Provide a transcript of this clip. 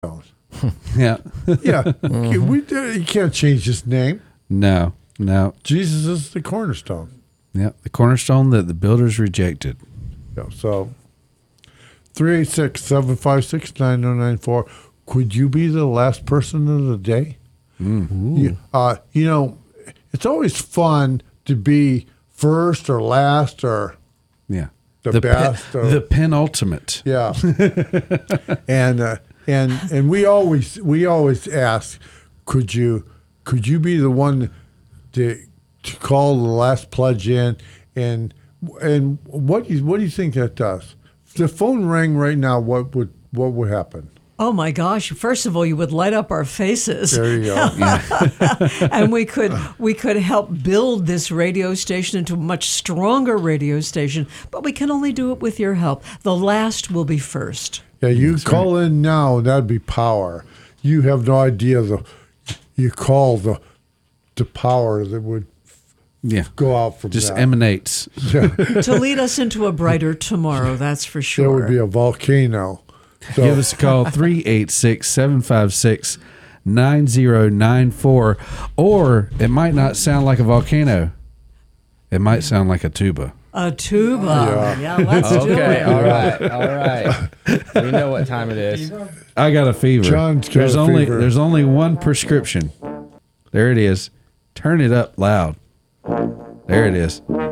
Yeah. Yeah, you can't change his name. No. Jesus is the cornerstone. Yeah, the cornerstone that the builders rejected. Yeah, so 386-756-9094. Could you be the last person of the day? It's always fun to be first or last or Yeah. the best. The penultimate. Yeah. and we always ask, could you be the one to call the last pledge in, and what do you think that does? If the phone rang right now, what would happen? Oh my gosh! First of all, you would light up our faces. There you go. And we could help build this radio station into a much stronger radio station. But we can only do it with your help. The last will be first. Yeah, you call in now, and that'd be power. You have no idea you call the power that would go out from just that. emanates. To lead us into a brighter tomorrow, that's for sure. There would be a volcano. So, Give us a call, 386-756-9094. Or it might not sound like a volcano. It might sound like a tuba. A tuba. Yeah, let's do it. Okay, all right. We know what time it is. I got a fever. John's got a fever. There's only one prescription. There it is. Turn it up loud. There it is.